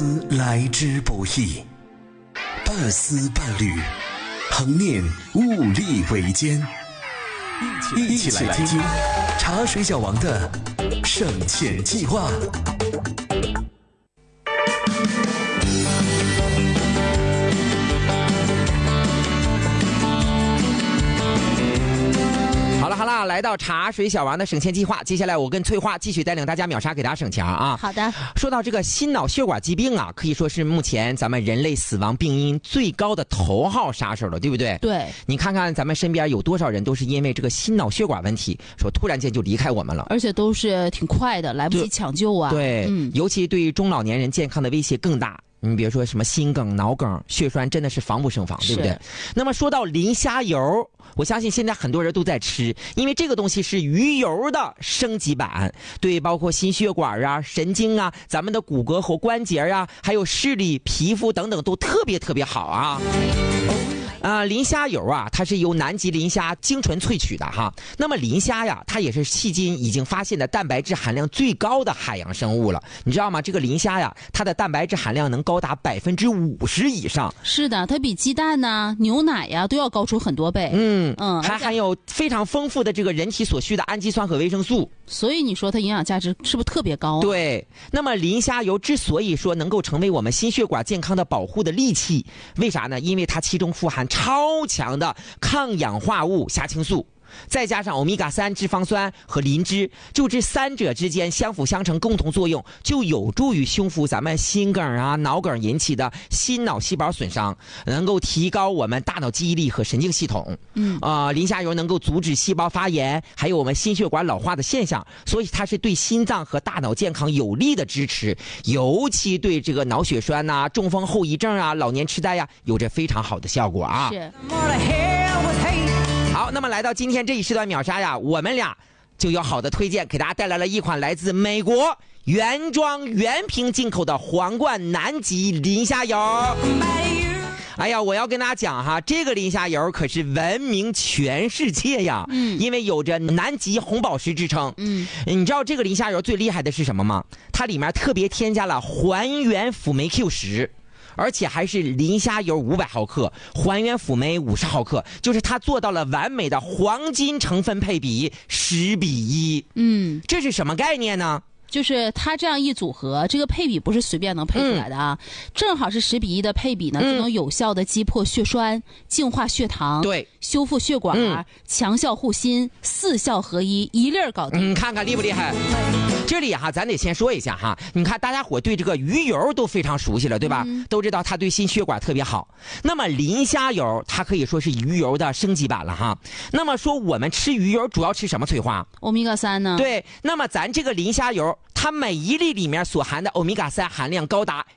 思来之不易，半思半虑，恒念物力维艰。一起来听茶水小王的省钱计划。 好了，来到茶水小王的省钱计划，接下来我跟翠花继续带领大家秒杀，给大家省钱啊！ 好的。 说到这个心脑血管疾病啊，可以说是目前咱们人类死亡病因最高的头号杀手了，对不对？ 对。 你看看咱们身边有多少人都是因为这个心脑血管问题，说突然间就离开我们了， 而且都是挺快的，来不及抢救啊。 对，尤其对于中老年人健康的威胁更大。你比如说什么心梗、脑梗、血栓，真的是防不胜防，对不对？那么说到磷虾油，我相信现在很多人都在吃，因为这个东西是鱼油的升级版，对，包括心血管啊、神经啊、咱们的骨骼和关节啊，还有视力、皮肤等等都特别特别好啊。磷虾油啊，它是由南极磷虾精纯萃取的哈。那么磷虾呀，它也是迄今已经发现的蛋白质含量最高的海洋生物了。你知道吗？这个磷虾呀，它的蛋白质含量能高达50%以上。 是的，它比鸡蛋呐、牛奶呀都要高出很多倍。 还含有非常丰富的这个人体所需的氨基酸和维生素。 所以你说它营养价值是不是特别高啊？ 对。那么磷虾油之所以说能够成为我们心血管健康的保护的利器，为啥呢？因为它其中富含超强的抗氧化物虾青素，再加上欧米伽3脂肪酸和磷脂，就这三者之间相辅相成，共同作用，就有助于修复咱们心梗啊、脑梗引起的心脑细胞损伤，能够提高我们大脑记忆力和神经系统。磷虾油能够阻止细胞发炎，还有我们心血管老化的现象，所以它是对心脏和大脑健康有力的支持，尤其对这个脑血栓啊、中风后遗症啊、老年痴呆呀，有着非常好的效果啊。 是。 好，那么来到今天这一时段秒杀呀，我们俩就有好的推荐，给大家带来了一款来自美国原装原瓶进口的皇冠南极磷虾油。哎呀，我要跟大家讲哈，这个磷虾油可是闻名全世界呀，因为有着南极红宝石之称。你知道这个磷虾油最厉害的是什么吗？它里面特别添加了还原辅酶 Q10。而且还是磷虾油500毫克，还原辅酶50毫克，就是它做到了完美的黄金成分配比10:1。这是什么概念呢？ 就是它这样一组合，这个配比不是随便能配出来的啊，正好是10:1的配比呢，就能有效的击破血栓、净化血糖， 对， 修复血管、强效护心，4效合一，一粒儿搞定。 你看看厉不厉害？这里哈，咱得先说一下哈，你看大家伙对这个鱼油都非常熟悉了，对吧？都知道它对心血管特别好。那么磷虾油它可以说是鱼油的升级版了哈。那么说我们吃鱼油主要吃什么？翠花？ 欧米伽3呢？ 对，那么咱这个磷虾油，它每一粒里面所含的欧米伽3含量高达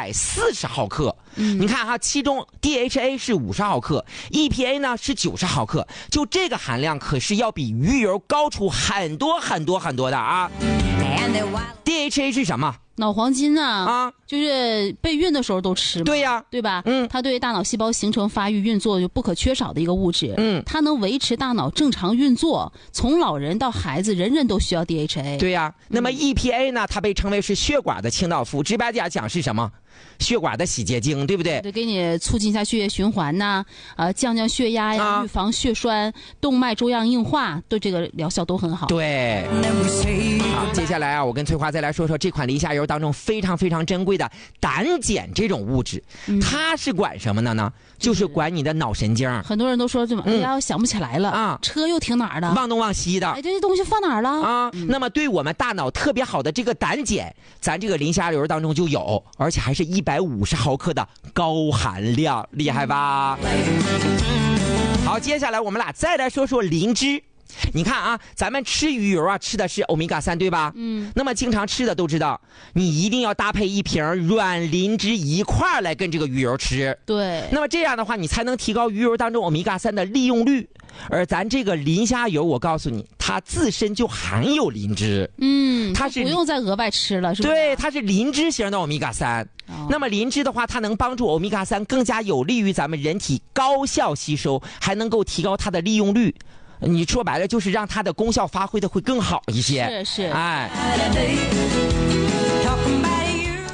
140毫克。你看哈，其中 DHA 是50毫克， EPA 呢是90毫克，就这个含量可是要比鱼油高出很多很多很多的啊。DHA 是什么？ 脑黄金啊，就是备孕的时候都吃嘛， 对呀， 对吧？它对大脑细胞形成、发育、运作就不可缺少的一个物质。它能维持大脑正常运作，从老人到孩子，人人都需要 DHA。 对呀，那么 EPA 呢？它被称为是血管的清道夫，直白点讲是什么？血管的洗洁精，对不对？ 对，给你促进一下血液循环呐，降血压呀，预防血栓、动脉粥样硬化，对这个疗效都很好。 对。好，接下来啊，我跟翠花再来说说这款磷虾油当中非常非常珍贵的胆碱这种物质，它是管什么的呢？就是管你的脑神经。 很多人都说这么，哎呀，想不起来了啊，车又停哪儿了？ 忘东忘西的。 哎，这东西放哪儿了啊？那么对我们大脑特别好的这个胆碱，咱这个磷虾油当中就有，而且还是150毫克的高含量，厉害吧？好，接下来我们俩再来说说磷脂。你看啊，咱们吃鱼油啊，吃的是欧米伽3，对吧？那么经常吃的都知道，你一定要搭配一瓶软磷脂一块来跟这个鱼油吃。 对。 那么这样的话，你才能提高鱼油当中欧米伽3的利用率。而咱这个磷虾油，我告诉你，它自身就含有磷脂。它是不用再额外吃了，是不是？ 对，它是磷脂型的欧米伽3。那么磷脂的话，它能帮助欧米伽3更加有利于咱们人体高效吸收，还能够提高它的利用率。你说白了就是让它的功效发挥的会更好一些。 是。 哎。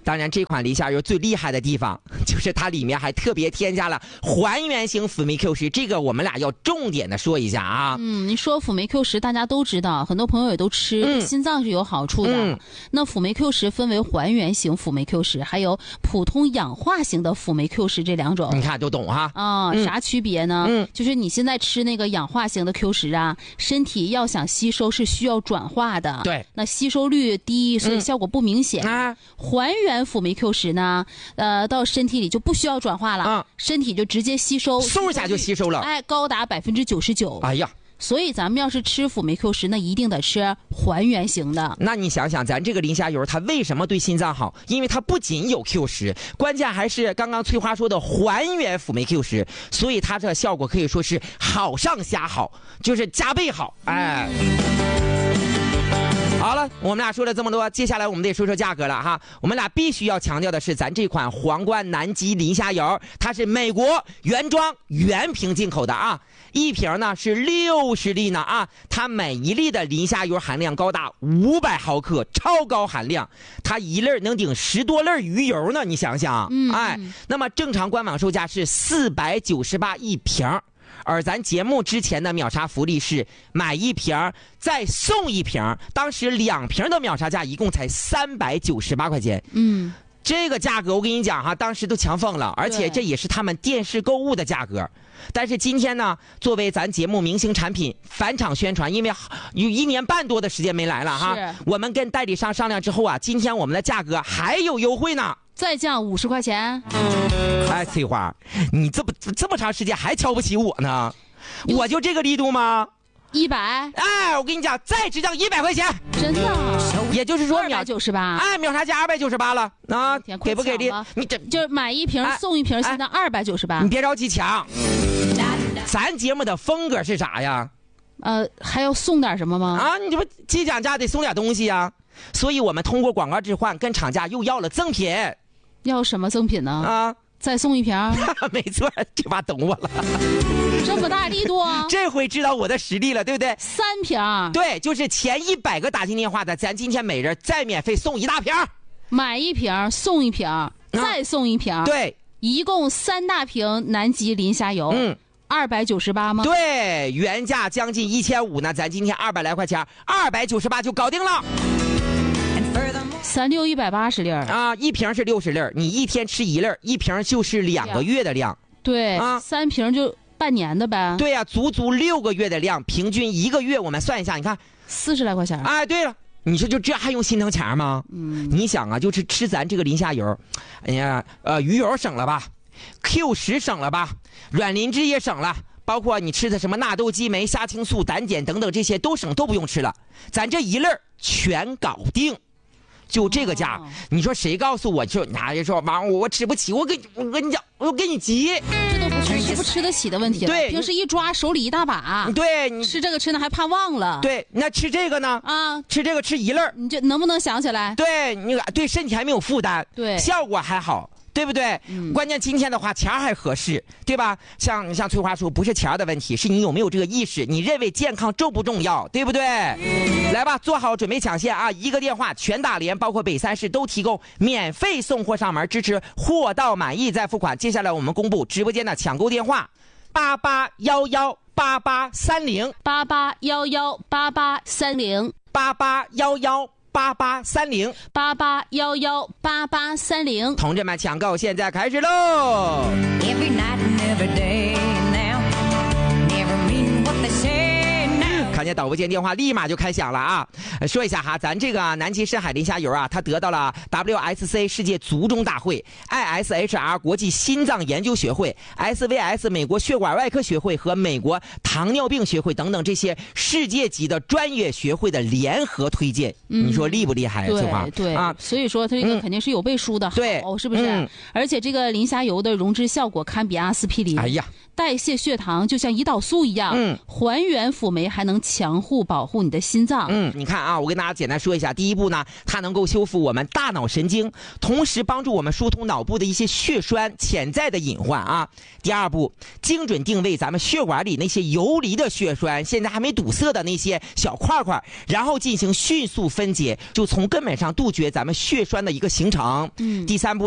当然，这款磷虾油最厉害的地方就是它里面还特别添加了还原型辅酶 Q10，这个我们俩要重点的说一下啊。 你说辅酶 Q10大家都知道，很多朋友也都吃，对心脏是有好处的。那辅酶 Q10分为还原型辅酶 Q10，还有普通氧化型的辅酶 Q10这两种。 你看都懂哈。 啥区别呢？就是你现在吃那个氧化型的 Q10啊，身体要想吸收是需要转化的。 对， 那吸收率低，所以效果不明显。还原辅酶 Q10呢，到身体里就不需要转化了，身体就直接吸收， 嗖一下就吸收了， 高达99%。 哎呀！ 所以咱们要是吃辅酶 Q10，那一定得吃还原型的。 那你想想，咱这个磷虾油它为什么对心脏好？因为它不仅有 Q10，关键还是刚刚翠花说的还原辅酶 Q10，所以它这效果可以说是好上加好，就是加倍好。好了，我们俩说了这么多，接下来我们得说说价格了哈。我们俩必须要强调的是，咱这款皇冠南极磷虾油，它是美国原装原瓶进口的啊，一瓶呢是60粒呢啊，它每一粒的磷虾油含量高达500毫克，超高含量，它一粒能顶10多粒鱼油呢，你想想，那么正常官网售价是498一瓶。而咱节目之前的秒杀福利是买一瓶再送一瓶，当时2瓶的秒杀价一共才398块钱。这个价格我跟你讲哈，当时都抢疯了，而且这也是他们电视购物的价格。但是今天呢，作为咱节目明星产品返场宣传，因为有1年半多的时间没来了哈，我们跟代理商商量之后啊，今天我们的价格还有优惠呢， 再降50块钱。 翠花，你这么长时间还瞧不起我呢？我就这个力度吗 ？100。 我跟你讲，再只降100块钱， 真的？ 也就是说 298。 秒杀价298了啊！给不给力？你这就买一瓶送一瓶，现在298。 你别着急抢。咱节目的风格是啥呀？ 还要送点什么吗？ 你这不既讲价得送点东西呀？所以我们通过广告置换跟厂家又要了赠品。 要什么赠品呢？再送一瓶。 没错，这把懂我了。 这么大力度啊！ 这回知道我的实力了，对不对 ？3瓶。 对，就是前100个打进电话的，咱今天每人再免费送1大瓶。 买一瓶送一瓶，再送一瓶。 对， 一共3大瓶南极磷虾油。298吗？ 对，原价将近1500呢，咱今天200来块钱，298就搞定了。 36180粒一瓶是60粒，你一天吃1粒，一瓶就是2个月的量。 对，3瓶就半年的呗。 对呀，足6个月的量，平均1个月我们算一下，你看 40来块钱。 对了，你说就这还用心疼钱吗？你想啊，就是吃咱这个磷虾油，哎呀，鱼油省了吧，Q10省了吧，卵磷脂也省了。包括你吃的什么纳豆激酶、虾青素、胆碱等等，这些都省，都不用吃了，咱这1粒全搞定。就这个价，你说谁告诉我？就拿人说王，我吃不起，我跟你讲，我跟你急。 这都不是吃不吃得起的问题了。 对， 平时一抓手里一大把。 对，你吃这个吃那还怕忘了。 对，那吃这个呢？吃这个吃1粒， 你这能不能想起来？ 对，你对身体还没有负担， 对， 效果还好。对不对？关键今天的话，钱还合适，对吧？像翠花说，不是钱的问题，是你有没有这个意识，你认为健康重不重要，对不对？来吧，做好准备抢线啊！一个电话，全大连，包括北3市都提供免费送货上门，支持货到满意再付款。接下来我们公布直播间的抢购电话：88118830 88118830 88118830 88118830， 同志们，抢购现在开始喽！ Every night and every day now, never mean what they say now. 看见导播间电话立马就开响了啊！说一下哈，咱这个南极深海磷虾油啊，它得到了 WSC 世界足中大会、ISHR 国际心脏研究学会、SVS 美国血管外科学会和美国糖尿病学会等等这些世界级的专业学会的联合推荐。你说厉不厉害？ 对啊，所以说它这个肯定是有背书的， 对， 是不是？而且这个磷虾油的溶脂效果堪比阿司匹林。 哎呀， 代谢血糖就像胰岛素一样，还原辅酶还能强护保护你的心脏。 你看啊，我跟大家简单说一下，第一步呢，它能够修复我们大脑神经，同时帮助我们疏通脑部的一些血栓潜在的隐患啊。第二步，精准定位咱们血管里那些游离的血栓，现在还没堵塞的那些小块块，然后进行迅速分解，就从根本上杜绝咱们血栓的一个形成。第三步